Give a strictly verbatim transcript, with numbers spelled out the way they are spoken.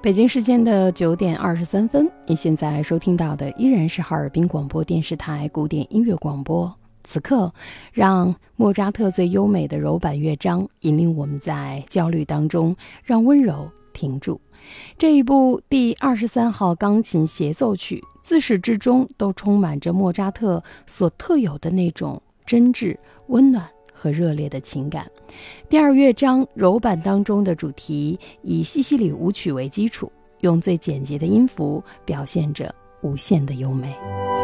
北京时间的九点二十三分，你现在收听到的依然是哈尔滨广播电视台古典音乐广播。此刻，让莫扎特最优美的柔板乐章引领我们在焦虑当中，让温柔停住。这一部第二十三号钢琴协奏曲，自始至终都充满着莫扎特所特有的那种真挚、温暖和热烈的情感。第二乐章柔板当中的主题以西西里舞曲为基础，用最简洁的音符表现着无限的优美。